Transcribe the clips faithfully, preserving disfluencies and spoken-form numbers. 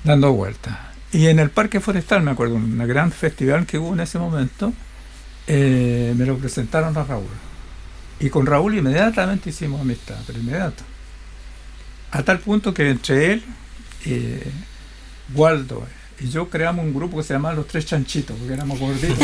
dando vueltas. Y en el Parque Forestal, me acuerdo, un gran festival que hubo en ese momento, eh, me lo presentaron a Raúl. Y con Raúl inmediatamente hicimos amistad, pero inmediato. A tal punto que entre él, eh, Waldo y yo creamos un grupo que se llamaba Los Tres Chanchitos, porque éramos gorditos.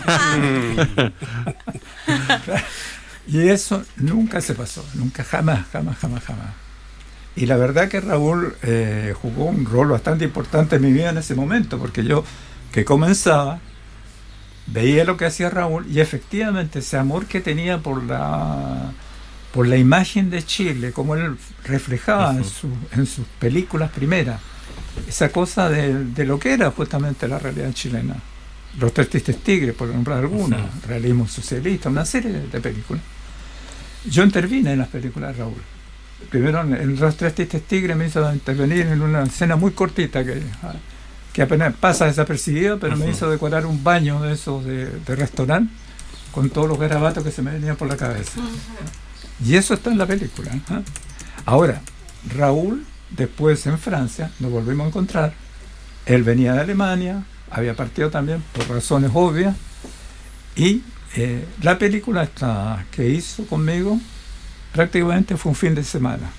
Y eso nunca se pasó, nunca, jamás, jamás, jamás, jamás. Y la verdad que Raúl eh, jugó un rol bastante importante en mi vida en ese momento, porque yo, que comenzaba, veía lo que hacía Raúl y efectivamente ese amor que tenía por la por la imagen de Chile, como él reflejaba uh-huh. en, su, en sus películas primeras, esa cosa de, de lo que era justamente la realidad chilena. Los Tres Tristes Tigres, por nombrar algunas, uh-huh. Realismo Socialista, una serie de, de películas. Yo intervine en las películas de Raúl. Primero en Los Tres Tristes Tigres me hizo intervenir en una escena muy cortita que, que apenas pasa desapercibida, pero uh-huh. me hizo decorar un baño de esos de, de restaurante con todos los garabatos que se me venían por la cabeza. Uh-huh. Y eso está en la película. ¿eh? Ahora, Raúl, después en Francia, nos volvimos a encontrar. Él venía de Alemania, había partido también por razones obvias, y eh, la película esta que hizo conmigo prácticamente fue un fin de semana.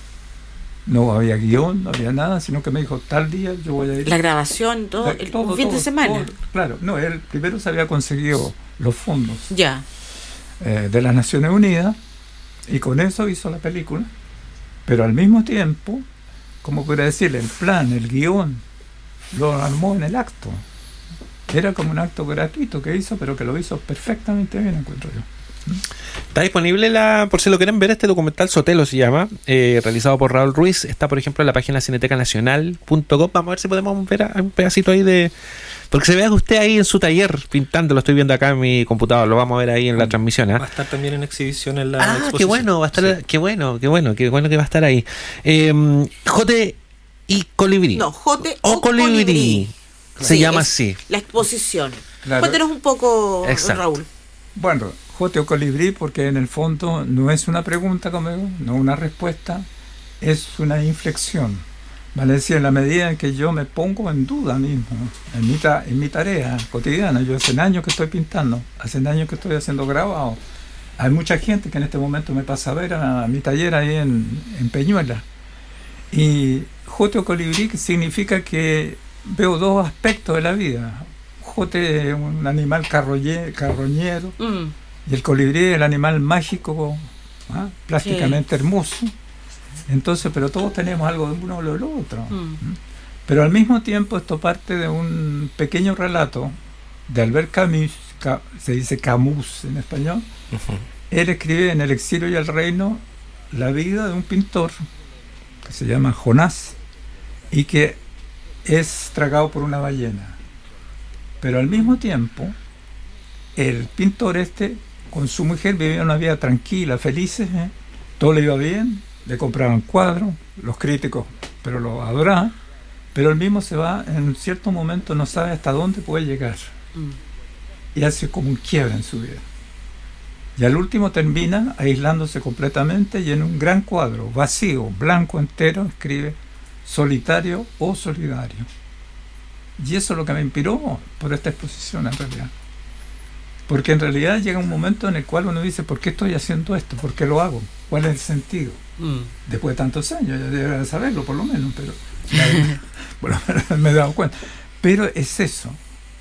No había guión, no había nada, sino que me dijo, tal día yo voy a ir. La grabación, todo, la, el, todo un fin todo, de semana. Todo, claro, no, él primero se había conseguido los fondos ya. eh, de las Naciones Unidas, y con eso hizo la película, pero al mismo tiempo, como podría decirle, el plan, el guión, lo armó en el acto. Era como un acto gratuito que hizo, pero que lo hizo perfectamente bien, encuentro yo. Está disponible, la por si lo quieren ver, este documental, Sotelo se llama, eh, realizado por Raúl Ruiz. Está, por ejemplo, en la página cineteca nacional punto com. Vamos a ver si podemos ver a, un pedacito ahí de... Porque se vea que usted ahí en su taller pintando, lo estoy viendo acá en mi computador, lo vamos a ver ahí en la transmisión. ¿eh? Va a estar también en exhibición en la ah, exposición. Qué bueno, va a estar, sí. qué bueno, qué bueno, qué bueno que va a estar ahí. Eh, Jote y Colibrí. No, Jote o, o Colibrí. Colibrí. Se sí, llama así. La exposición. Claro. Cuéntanos un poco, Exacto. Raúl. Bueno, Jote o Colibrí, porque en el fondo no es una pregunta conmigo, no una respuesta, es una inflexión. Vale decir, en la medida en que yo me pongo en duda mismo, en mi, ta- en mi tarea cotidiana. Yo hace años que estoy pintando, hace años que estoy haciendo grabados. Hay mucha gente que en este momento me pasa a ver a, a mi taller ahí en, en Peñuela. Y Jote o Colibrí significa que veo dos aspectos de la vida. Jote es un animal carroñe, carroñero, mm. y el colibrí es el animal mágico, ¿ah? plásticamente sí. hermoso. Entonces, pero todos tenemos algo de uno o lo otro. Mm. Pero al mismo tiempo esto parte de un pequeño relato de Albert Camus, Ca- se dice Camus en español. Uh-huh. Él escribe en El exilio y el reino la vida de un pintor que se llama Jonás y que es tragado por una ballena. Pero al mismo tiempo, el pintor este con su mujer vivía una vida tranquila, felices, ¿eh? Todo le iba bien, le compraban cuadros, los críticos, pero lo adoraban, pero él mismo se va, en cierto momento no sabe hasta dónde puede llegar. Mm. Y hace como un quiebre en su vida. Y al último termina aislándose completamente y en un gran cuadro, vacío, blanco entero, escribe solitario o solidario. Y eso es lo que me inspiró por esta exposición en realidad. Porque en realidad llega un momento en el cual uno dice, ¿por qué estoy haciendo esto? ¿Por qué lo hago? ¿Cuál es el sentido? Mm. Después de tantos años, ya debería saberlo por lo menos, pero por lo menos me he dado cuenta. Pero es eso.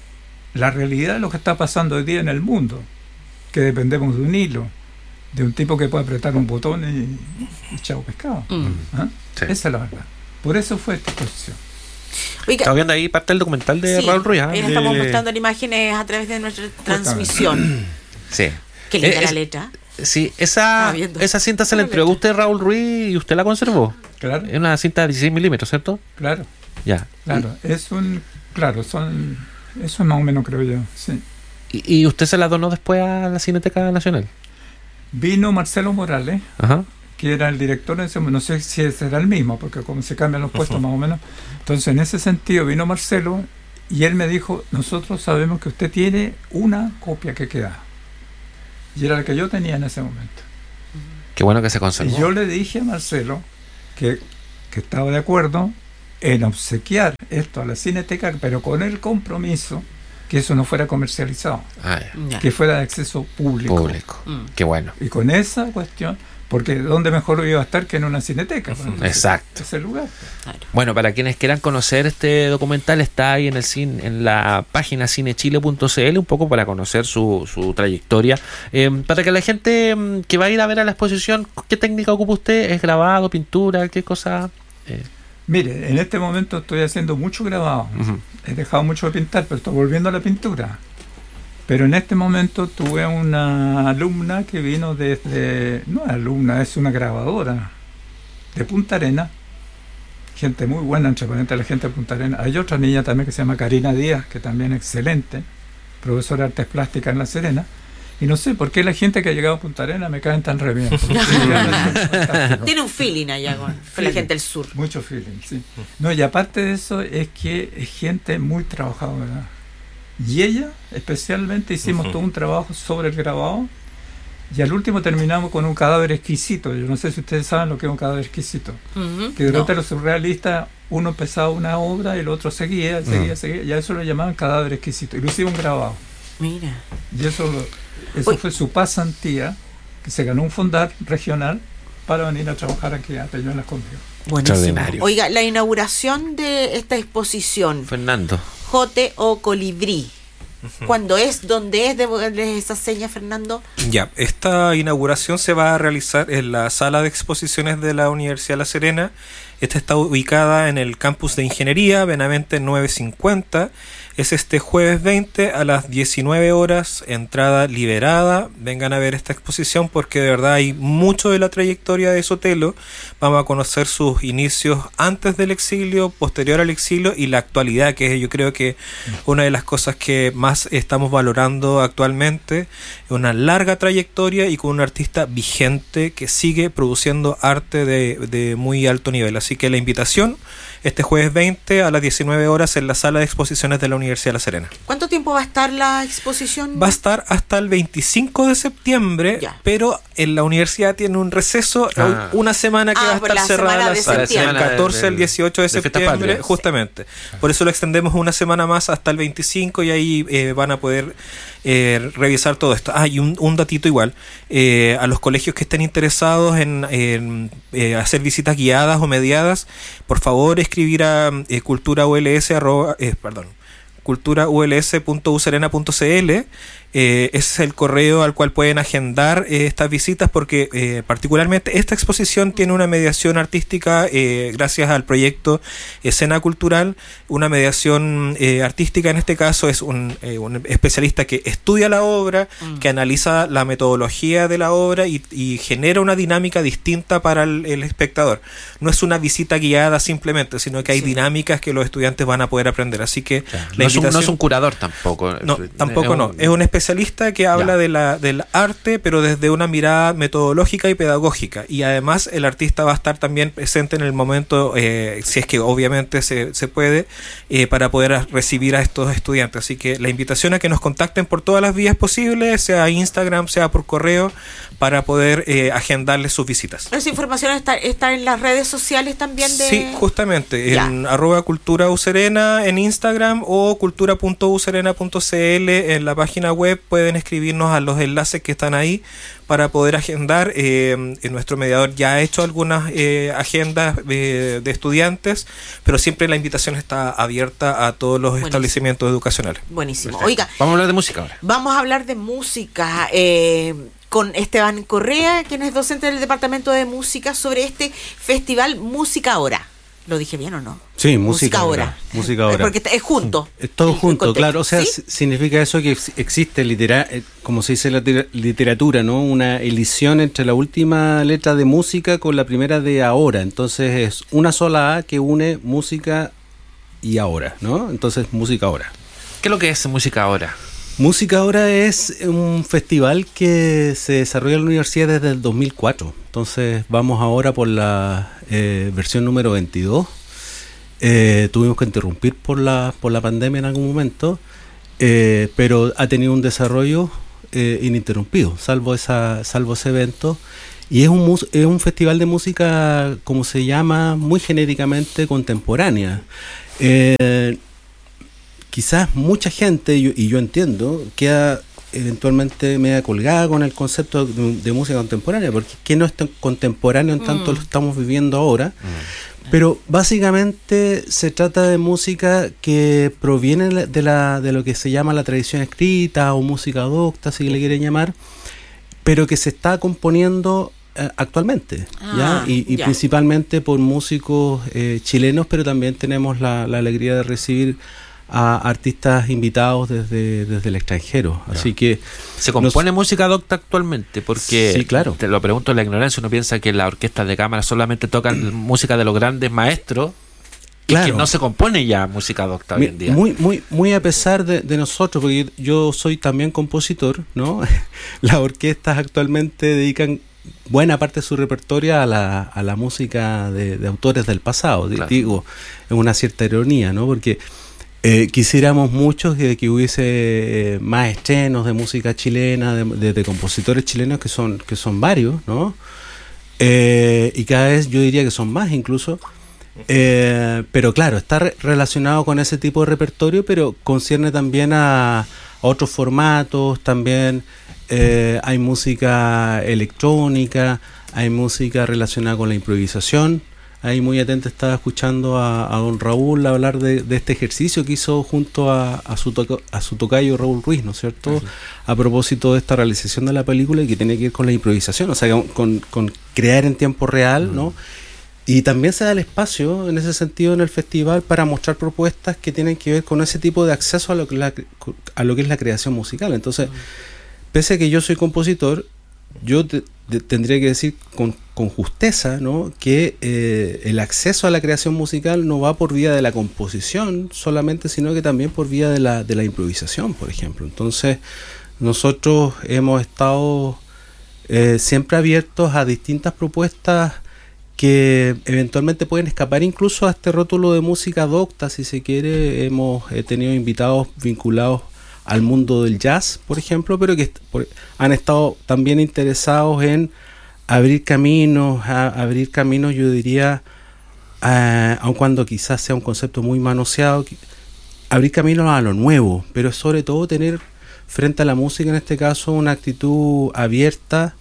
La realidad de lo que está pasando hoy día en el mundo, que dependemos de un hilo, de un tipo que puede apretar un botón y, y chao pescado. Mm. ¿Ah? Sí. Esa es la verdad. Por eso fue esta exposición. Oiga, estamos viendo ahí parte del documental de sí, Raúl Ruiz. ¿eh? Estamos mostrando imágenes a través de nuestra transmisión. Sí. Qué linda es, la letra. Sí, esa, esa cinta se la entregó usted a Raúl Ruiz y usted la conservó. Claro. Es una cinta de dieciséis milímetros, ¿cierto? Claro. Ya. Claro, es un. Claro, son. Eso es más o menos, creo yo. Sí. ¿Y, y usted se la donó después a la Cineteca Nacional? Vino Marcelo Morales. Ajá. Que era el director de ese, no sé si será el mismo, porque como se cambian los puestos uh-huh. más o menos. Entonces, en ese sentido, vino Marcelo y él me dijo, nosotros sabemos que usted tiene una copia que queda. Y era la que yo tenía en ese momento. Qué bueno que se conservó. Y yo le dije a Marcelo que, que estaba de acuerdo, en obsequiar esto a la Cineteca, pero con el compromiso que eso no fuera comercializado, Ah, ya. Ya. que fuera de acceso público. Público. Mm. Qué bueno. Y con esa cuestión, porque ¿dónde mejor iba a estar que en una cineteca? Bueno, Exacto. ese lugar. Claro. Bueno, para quienes quieran conocer este documental, está ahí en el cine, en la página cinechile punto c l, un poco para conocer su, su trayectoria. Eh, para que la gente mm, que va a ir a ver a la exposición, ¿qué técnica ocupa usted? ¿Es grabado, pintura? ¿Qué cosa? Eh, Mire, en este momento estoy haciendo mucho grabado. ujú. He dejado mucho de pintar, pero estoy volviendo a la pintura. Pero en este momento tuve una alumna que vino desde... No es alumna, es una grabadora de Punta Arenas. Gente muy buena, entre paréntesis, la gente de Punta Arenas. Hay otra niña también que se llama Karina Díaz, que también es excelente, profesora de artes plásticas en La Serena. Y no sé por qué la gente que ha llegado a Punta Arenas me caen tan re bien. porque es fantástico. Tiene un feeling allá con, con la Feeling. gente del sur. Mucho feeling, sí. No, y aparte de eso, es que es gente muy trabajadora. Y ella, especialmente, hicimos Ujú. todo un trabajo sobre el grabado. Y al último terminamos con un cadáver exquisito. Yo no sé si ustedes saben lo que es un cadáver exquisito. Ujú. Que durante No. los surrealistas, uno empezaba una obra y el otro seguía, seguía, seguía. Y a eso lo llamaban cadáver exquisito. Y lo hicimos grabado. Mira. Y eso, lo- eso Uy. fue su pasantía, que se ganó un fondar regional para venir a trabajar aquí a Peñuelas conmigo. Buenísimo. Extraordinario. Oiga, la inauguración de esta exposición, Fernando. Jote o Colibrí, ¿cuándo es? ¿Dónde es? ¿Devolverles esa seña, Fernando? Ya, esta inauguración se va a realizar en la sala de exposiciones de la Universidad de La Serena. Esta está ubicada en el campus de Ingeniería, Benavente novecientos cincuenta. Es este jueves veinte a las diecinueve horas, entrada liberada. Vengan a ver esta exposición porque de verdad hay mucho de la trayectoria de Sotelo. Vamos a conocer sus inicios antes del exilio, posterior al exilio y la actualidad, que es yo creo que una de las cosas que más estamos valorando actualmente. Una larga trayectoria y con un artista vigente que sigue produciendo arte de, de muy alto nivel. Así que la invitación este jueves veinte a las diecinueve horas en la sala de exposiciones de la Universidad de La Serena. ¿Cuánto tiempo va a estar la exposición? Va a estar hasta el veinticinco de septiembre, Ya. pero en la universidad tiene un receso, Ah. una semana que Ah, va a por estar la cerrada semana la de sala, septiembre. del catorce al Del- dieciocho de de Fiestas septiembre, Patrias. justamente. Por eso lo extendemos una semana más hasta el veinticinco y ahí eh, van a poder eh, revisar todo esto. Ah, y un, un datito igual, eh, a los colegios que estén interesados en, en, eh, hacer visitas guiadas o mediadas, por favor escribir a eh, cultura u l s arroba, eh, perdón, cultura u l s punto u serena punto c l. Eh, ese es el correo al cual pueden agendar eh, estas visitas porque eh, particularmente esta exposición tiene una mediación artística eh, gracias al proyecto Escena Cultural. Una mediación eh, artística en este caso es un, eh, un especialista que estudia la obra, Mm. que analiza la metodología de la obra y, y genera una dinámica distinta para el, el espectador. No es una visita guiada simplemente, sino que hay Sí. dinámicas que los estudiantes van a poder aprender. Así que Claro. la No, es un, no invitación- es un curador tampoco. no, tampoco no. Es un especialista que habla Ya. de la, del arte, pero desde una mirada metodológica y pedagógica. Y además el artista va a estar también presente en el momento, eh, si es que obviamente se, se puede, eh, para poder a- recibir a estos estudiantes. Así que la invitación a que nos contacten por todas las vías posibles, sea Instagram, sea por correo, para poder eh, agendarles sus visitas. Esa información está, está en las redes sociales también de... Sí, justamente, Ya. en arroba cultura userena en Instagram o cultura punto u serena punto c l en la página web. Pueden escribirnos a los enlaces que están ahí para poder agendar. Eh, en nuestro mediador ya ha hecho algunas eh, agendas eh, de estudiantes, pero siempre la invitación está abierta a todos los Buenísimo. establecimientos educacionales. Buenísimo. Perfecto. Oiga, Vamos a hablar de música ahora. vamos a hablar de música eh, con Esteban Correa, quien es docente del Departamento de Música, sobre este festival Música Ahora. ¿Lo dije bien o no? Sí, música ahora. Música ahora. Porque es junto. Es todo el- el junto, contexto. claro. O sea, ¿Sí? si- significa eso que ex- existe, litera, eh, como se dice en la tira- literatura, ¿no? Una elisión entre la última letra de música con la primera de ahora. Entonces es una sola A que une música y ahora, ¿no? Entonces, música ahora. ¿Qué es lo que es música ahora? Música Ahora es un festival que se desarrolla en la universidad desde el dos mil cuatro. Entonces vamos ahora por la eh, versión número veintidós. Eh, tuvimos que interrumpir por la, por la pandemia en algún momento, eh, pero ha tenido un desarrollo eh, ininterrumpido, salvo, esa, salvo ese evento. Y es un, mus- es un festival de música, como se llama, muy genéricamente contemporánea. Eh, quizás mucha gente, y yo, y yo entiendo, queda eventualmente media colgada con el concepto de, de música contemporánea, porque ¿qué no es tan contemporáneo en tanto mm. lo estamos viviendo ahora? Mm. Pero básicamente se trata de música que proviene de, la, de lo que se llama la tradición escrita o música docta, si le quieren llamar, pero que se está componiendo eh, actualmente, ah, ¿ya? Y, y ya. principalmente por músicos eh, chilenos, pero también tenemos la, la alegría de recibir a artistas invitados desde, desde el extranjero. Ya. Así que ¿se compone nos... música docta actualmente? Porque sí, claro. Te lo pregunto en la ignorancia, uno piensa que las orquestas de cámara solamente tocan música de los grandes maestros, claro, y que no se compone ya música docta hoy en día. Muy, muy, muy a pesar de, de nosotros, porque yo soy también compositor, ¿no? Las orquestas actualmente dedican buena parte de su repertorio a la, a la música de, de autores del pasado. Claro. Digo, es una cierta ironía, ¿no? Porque Eh, quisiéramos muchos que, que hubiese eh, más estrenos de música chilena, de, de, de compositores chilenos, que son, que son varios, ¿no? Eh, y cada vez yo diría que son más incluso. Eh, pero claro, está re- relacionado con ese tipo de repertorio, pero concierne también a, a otros formatos, también eh, hay música electrónica, hay música relacionada con la improvisación. Ahí muy atento estaba escuchando a, a don Raúl hablar de, de este ejercicio que hizo junto a, a, su toca, a su tocayo Raúl Ruiz, ¿no es cierto? Uh-huh. A propósito de esta realización de la película y que tiene que ver con la improvisación, o sea, con, con crear en tiempo real, uh-huh. ¿no? Y también se da el espacio en ese sentido en el festival para mostrar propuestas que tienen que ver con ese tipo de acceso a lo que, la, a lo que es la creación musical. Entonces, uh-huh. pese a que yo soy compositor, yo te, te, tendría que decir con, con justeza, ¿no? que eh, el acceso a la creación musical no va por vía de la composición solamente, sino que también por vía de la, de la improvisación, por ejemplo. Entonces, nosotros hemos estado eh, siempre abiertos a distintas propuestas que eventualmente pueden escapar incluso a este rótulo de música docta, si se quiere. Hemos eh, tenido invitados vinculados al mundo del jazz, por ejemplo, pero que por, han estado también interesados en abrir caminos, a, abrir caminos, yo diría, a, aun cuando quizás sea un concepto muy manoseado, abrir caminos a lo nuevo, pero sobre todo tener frente a la música, en este caso, una actitud abierta,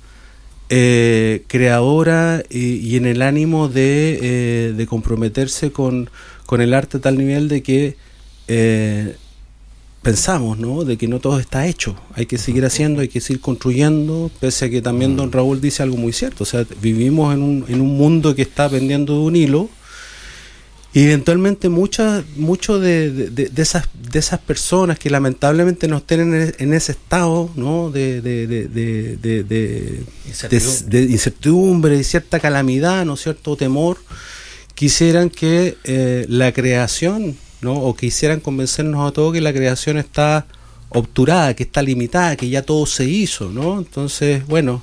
eh, creadora y, y en el ánimo de, eh, de comprometerse con, con el arte a tal nivel de que eh, pensamos, ¿no? De que no todo está hecho, hay que seguir haciendo, hay que seguir construyendo, pese a que también don Raúl dice algo muy cierto, o sea, vivimos en un, en un mundo que está pendiendo de un hilo, y eventualmente muchas mucho de, de, de esas de esas personas que lamentablemente nos tienen en, en ese estado, ¿no? de, de, de, de, de, de, incertidumbre. de, de incertidumbre y cierta calamidad, ¿no es cierto?, temor, quisieran que eh, la creación, ¿no? O quisieran convencernos a todos que la creación está obturada, que está limitada, que ya todo se hizo, ¿no? Entonces, bueno,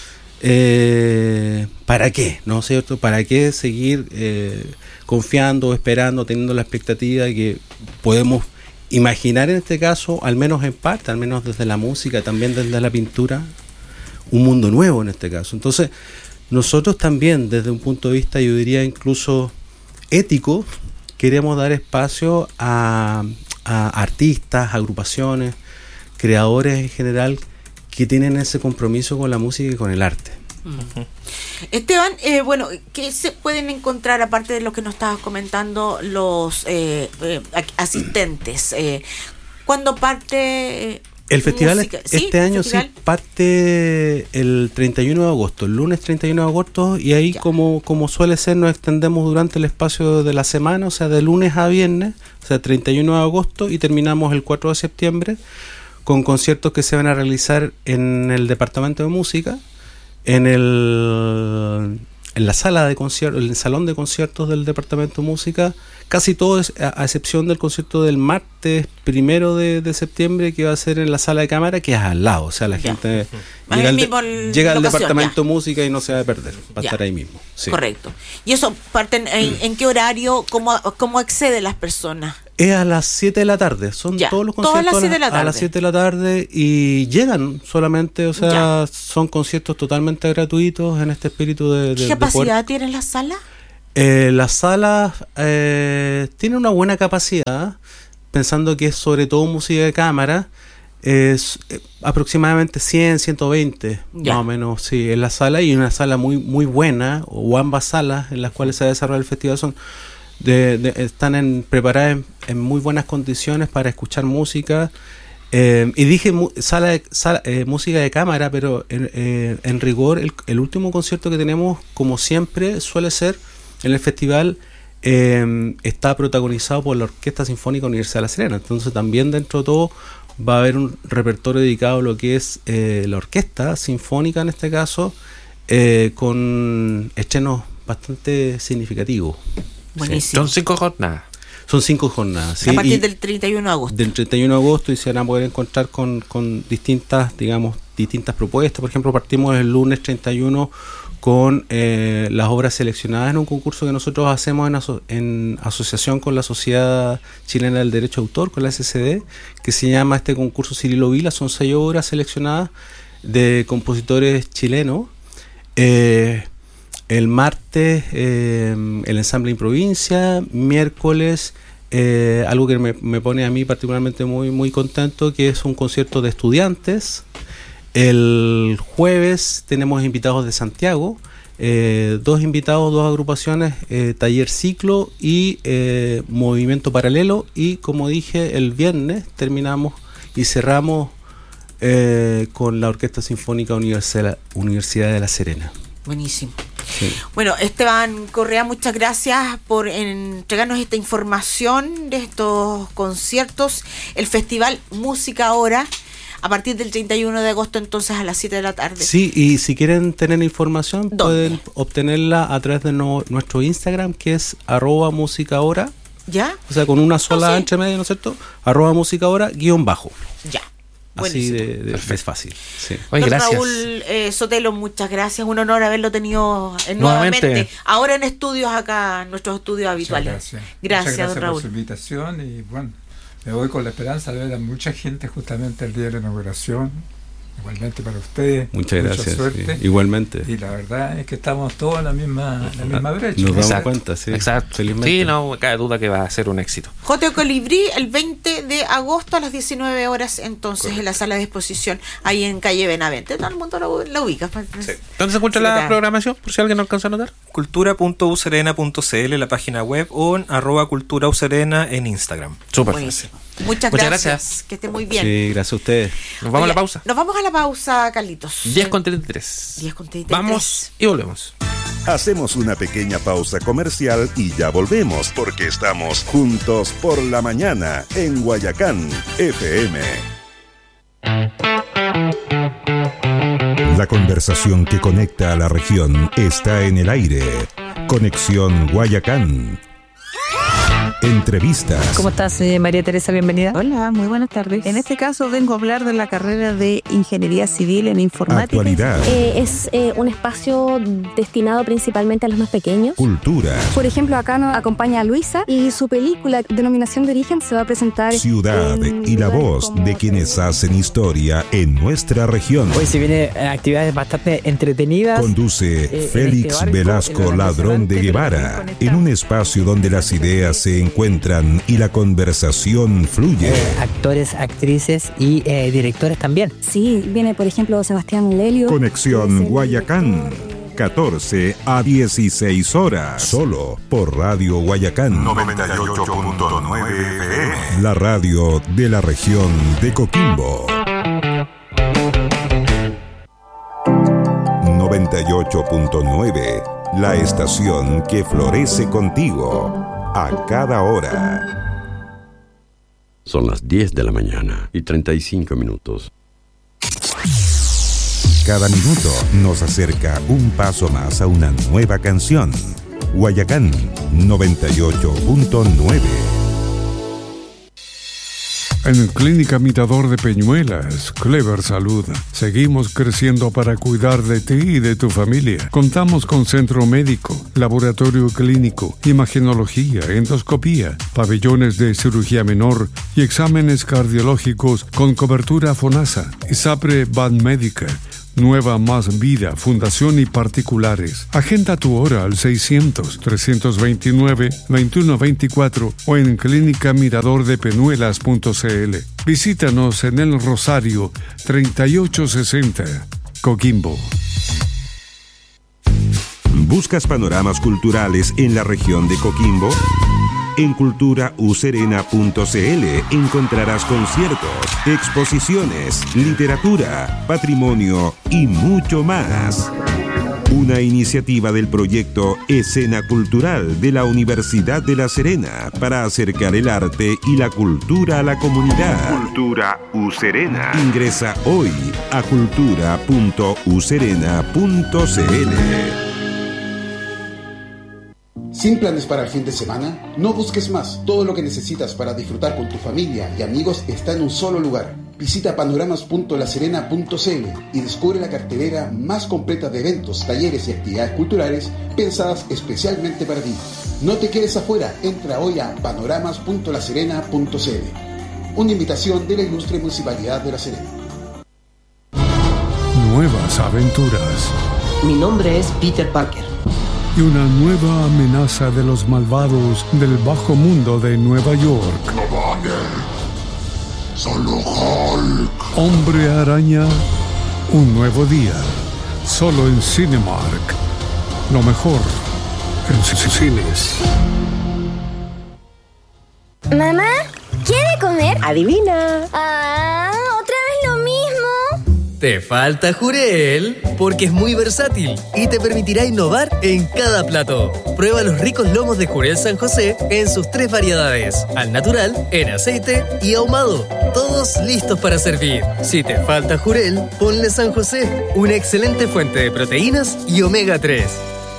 eh, ¿para qué? ¿No es cierto? ¿Para qué seguir eh, confiando, esperando, teniendo la expectativa de que podemos imaginar en este caso, al menos en parte, al menos desde la música, también desde la pintura, un mundo nuevo en este caso? Entonces, nosotros también, desde un punto de vista, yo diría incluso ético, queremos dar espacio a, a artistas, agrupaciones, creadores en general que tienen ese compromiso con la música y con el arte. Uh-huh. Esteban, eh, bueno, ¿qué se pueden encontrar aparte de lo que nos estabas comentando los eh, eh, asistentes? Eh, ¿Cuándo parte? El festival música? este ¿Sí? año ¿Festival? sí parte el treinta y uno de agosto, el lunes treinta y uno de agosto, y ahí como, como suele ser nos extendemos durante el espacio de la semana, o sea de lunes a viernes, o sea treinta y uno de agosto, y terminamos el cuatro de septiembre con conciertos que se van a realizar en el departamento de música, en el en la sala de conciertos, el salón de conciertos del departamento de música, casi todo, es, a, a excepción del concierto del martes primero de, de septiembre, que va a ser en la sala de cámara, que es al lado, o sea la ya. gente uh-huh. llega, al, llega al departamento de música y no se va a perder, va a ya. estar ahí mismo. Sí. Correcto. ¿Y eso parten en, en qué horario? ¿Cómo, cómo acceden las personas? Es a las siete de la tarde, son Ya, todos los todas conciertos las siete de la a las tarde. siete de la tarde y llegan solamente, o sea, Ya. son conciertos totalmente gratuitos en este espíritu de, de ¿Qué de capacidad poder- tiene la sala? Eh, la sala eh, tiene una buena capacidad, pensando que es sobre todo música de cámara, es eh, aproximadamente cien, ciento veinte, Ya. más o menos, sí, en la sala, y una sala muy muy buena, o ambas salas en las cuales se desarrolla el festival son de, de- están en, preparadas en, en muy buenas condiciones para escuchar música. Eh, y dije mu- sala, de, sala eh, música de cámara, pero en, eh, en rigor el, el último concierto que tenemos, como siempre suele ser en el festival, eh, está protagonizado por la Orquesta Sinfónica Universidad de La Serena. Entonces también dentro de todo va a haber un repertorio dedicado a lo que es eh, la orquesta sinfónica en este caso, eh, con estrenos bastante significativos. Buenísimo. Son cinco jornadas. Son cinco jornadas. ¿sí? A partir Y del treinta y uno de agosto. del treinta y uno de agosto, y se van a poder encontrar con, con distintas, digamos, distintas propuestas. Por ejemplo, partimos el lunes treinta y uno con eh, las obras seleccionadas en un concurso que nosotros hacemos en, aso- en asociación con la Sociedad Chilena del Derecho de Autor, con la S C D, que se llama este concurso Cirilo Vila. Son seis obras seleccionadas de compositores chilenos. Eh, el martes eh, el ensamble Improvincia, miércoles eh, algo que me, me pone a mí particularmente muy, muy contento, que es un concierto de estudiantes. El jueves tenemos invitados de Santiago, eh, dos invitados, dos agrupaciones, eh, Taller Ciclo y eh, Movimiento Paralelo, y como dije, el viernes terminamos y cerramos eh, con la Orquesta Sinfónica Universidad, Universidad de La Serena. Buenísimo. Sí. Bueno, Esteban Correa, muchas gracias por entregarnos esta información de estos conciertos. El Festival Música Ahora, a partir del treinta y uno de agosto, entonces a las siete de la tarde. Sí, y si quieren tener información, ¿Dónde? pueden obtenerla a través de no- nuestro Instagram, que es arroba música ahora, ¿Ya? o sea, con una sola Ah, sí. entre medio, ¿no es cierto? Arroba música ahora, guión bajo. Ya. Así Buenísimo. de, de- es fácil. Sí. Oye, Don gracias. Raúl eh, Sotelo, muchas gracias. Un honor haberlo tenido eh, Nuevamente. nuevamente. Ahora en estudios acá, en nuestros estudios habituales. Muchas gracias. Gracias, Muchas don gracias Raúl. por su invitación, y bueno, me voy con la esperanza de ver a mucha gente justamente el día de la inauguración. Igualmente para ustedes. Muchas mucha gracias. suerte. sí. Igualmente. Y la verdad es que estamos todos en la misma, en la misma brecha. Nos damos Exacto. cuenta, sí. Exacto. Felizmente. Sí, no cabe duda que va a ser un éxito. J. Colibrí, el veinte de agosto a las diecinueve horas, entonces en la sala de exposición, ahí en calle Benavente. Todo el mundo la, la ubica. ¿Dónde se encuentra Sí, la claro. programación? Por si alguien no alcanza a notar. cultura punto u serena punto c l, la página web, o en arroba cultura u serena en Instagram. Súper. Buenísimo. Muchas, Muchas gracias. gracias. Que esté muy bien. Sí, gracias a ustedes. Nos vamos Oye, a la pausa. Nos vamos a la pausa, Carlitos. diez con treinta y tres. diez con treinta y tres. Vamos y volvemos. Hacemos una pequeña pausa comercial y ya volvemos, porque estamos juntos por la mañana en Guayacán F M. La conversación que conecta a la región está en el aire. Conexión Guayacán. Entrevistas. ¿Cómo estás, eh, María Teresa? Bienvenida. Hola, muy buenas tardes. En este caso vengo a hablar de la carrera de Ingeniería Civil en Informática. Actualidad. Eh, es eh, un espacio destinado principalmente a los más pequeños. Cultura. Por ejemplo, acá nos acompaña a Luisa y su película Denominación de Origen se va a presentar Ciudad en y la lugares voz como- de quienes hacen historia en nuestra región. Hoy se vienen actividades bastante entretenidas. Conduce en Félix este barco, Velasco en la Ladrón de restaurante, Guevara, pero también en un espacio donde las ideas se encuentran y la conversación fluye. eh, actores, actrices y eh, directores también. Sí, viene por ejemplo Sebastián Lelio. Conexión que es el Guayacán, director. catorce a dieciséis horas, solo por Radio Guayacán noventa y ocho punto nueve F M, la radio de la región de Coquimbo. noventa y ocho punto nueve, la estación que florece contigo a cada hora. Son las diez de la mañana y treinta y cinco minutos. Cada minuto nos acerca un paso más a una nueva canción. Guayacán noventa y ocho punto nueve. En Clínica Mirador de Peñuelas, Clever Salud, seguimos creciendo para cuidar de ti y de tu familia. Contamos con centro médico, laboratorio clínico, imagenología, endoscopía, pabellones de cirugía menor y exámenes cardiológicos con cobertura FONASA. ISAPRE Banmédica, Nueva Más Vida, Fundación y particulares. Agenda tu hora al seiscientos, trescientos veintinueve, veintiuno veinticuatro o en clínica mirador de peñuelas punto c l. Visítanos en El Rosario, treinta y ocho sesenta, Coquimbo. ¿Buscas panoramas culturales en la región de Coquimbo? En cultura u serena punto c l encontrarás conciertos, exposiciones, literatura, patrimonio y mucho más. Una iniciativa del proyecto Escena Cultural de la Universidad de La Serena para acercar el arte y la cultura a la comunidad. Cultura u Serena. Ingresa hoy a cultura punto u serena punto c l. ¿Sin planes para el fin de semana? No busques más. Todo lo que necesitas para disfrutar con tu familia y amigos está en un solo lugar. Visita panoramas punto la serena punto c l y descubre la cartelera más completa de eventos, talleres y actividades culturales pensadas especialmente para ti. No te quedes afuera. Entra hoy a panoramas punto la serena punto c l. Una invitación de la ilustre Municipalidad de La Serena. Nuevas aventuras. Mi nombre es Peter Parker. Y una nueva amenaza de los malvados del bajo mundo de Nueva York. No vale. Solo Hulk. Hombre Araña, un nuevo día. Solo en Cinemark. Lo mejor en cines. Mamá, ¿quiere comer? Adivina. Ah, ¿otra vez lo mismo? Te falta Jurel, porque es muy versátil y te permitirá innovar en cada plato. Prueba los ricos lomos de Jurel San José en sus tres variedades: al natural, en aceite y ahumado. Todos listos para servir. Si te falta Jurel, ponle San José, una excelente fuente de proteínas y omega tres.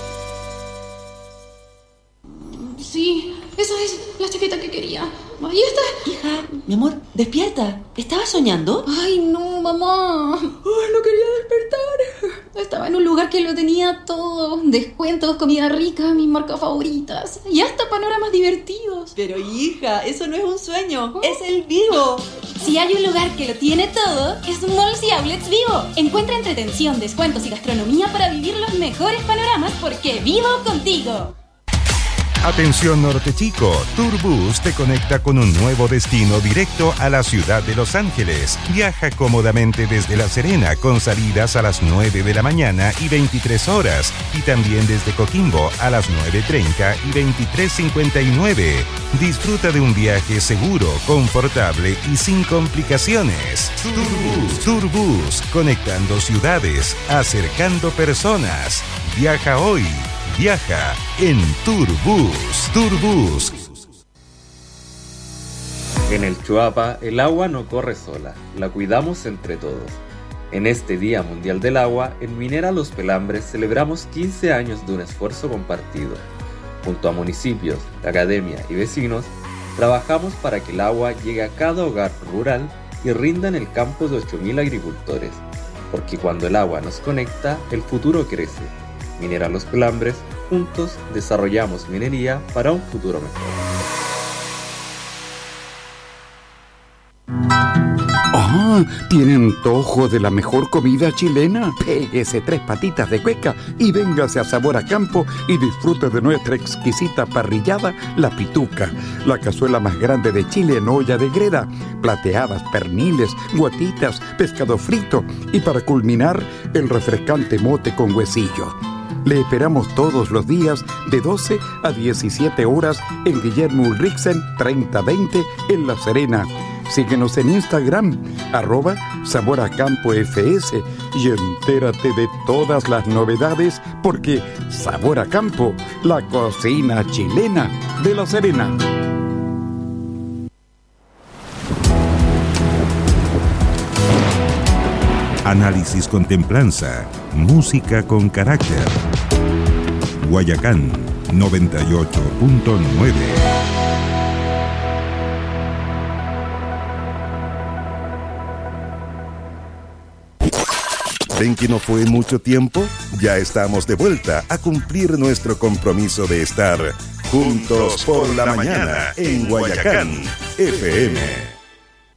Sí, esa es la chaqueta que quería. Ahí está. Hija, mi amor, despierta. ¿Estabas soñando? Ay, no, mamá. Ay, no quería despertar. Estaba en un lugar que lo tenía todo. Descuentos, comida rica, mis marcas favoritas. Y hasta panoramas divertidos. Pero hija, eso no es un sueño. ¿Oh? Es el Vivo. Si hay un lugar que lo tiene todo, es Malls y Outlets Vivo. Encuentra entretención, descuentos y gastronomía para vivir los mejores panoramas porque vivo contigo. Atención Norte Chico, Turbus te conecta con un nuevo destino directo a la ciudad de Los Ángeles. Viaja cómodamente desde La Serena con salidas a las nueve de la mañana y veintitrés horas y también desde Coquimbo a las nueve treinta y veintitrés cincuenta y nueve. Disfruta de un viaje seguro, confortable y sin complicaciones. Turbus, Turbus, conectando ciudades, acercando personas. Viaja hoy. Viaja en Turbus. Turbus. En el Chuapa, el agua no corre sola, la cuidamos entre todos. En este Día Mundial del Agua, en Minera Los Pelambres celebramos quince años de un esfuerzo compartido. Junto a municipios, academia y vecinos, trabajamos para que el agua llegue a cada hogar rural y rinda en el campo de ocho mil agricultores. Porque cuando el agua nos conecta, el futuro crece. Minera Los Pelambres, juntos desarrollamos minería para un futuro mejor. ¡Ah! ¿Tiene antojo de la mejor comida chilena? Péguese tres patitas de cueca y véngase a Sabor a Campo y disfrute de nuestra exquisita parrillada, La Pituca, la cazuela más grande de Chile en olla de greda, plateadas, perniles, guatitas, pescado frito y para culminar, el refrescante mote con huesillo. Le esperamos todos los días de doce a diecisiete horas en Guillermo Ulrichsen treinta veinte en La Serena. Síguenos en Instagram, arroba Sabor a Campo F S y entérate de todas las novedades porque Sabor a Campo, la cocina chilena de La Serena. Análisis con templanza, música con carácter. Guayacán noventa y ocho punto nueve. ¿Ven que no fue mucho tiempo? Ya estamos de vuelta a cumplir nuestro compromiso de estar juntos por la mañana en Guayacán F M.